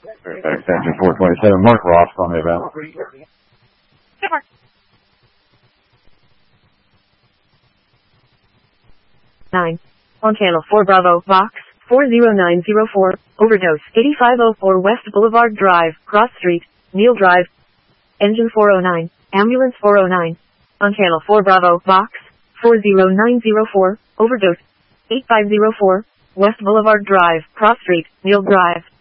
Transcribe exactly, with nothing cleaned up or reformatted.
Extension four twenty-seven, Mark Ross on the event. nine. On channel four Bravo, Box, four zero nine zero four, overdose, eighty-five oh four West Boulevard Drive, Cross Street, Neil Drive. Engine four oh nine, ambulance four oh nine. On channel four Bravo, Box, four zero nine zero four, overdose, eighty-five oh four, West Boulevard Drive, Cross Street, Neil Drive.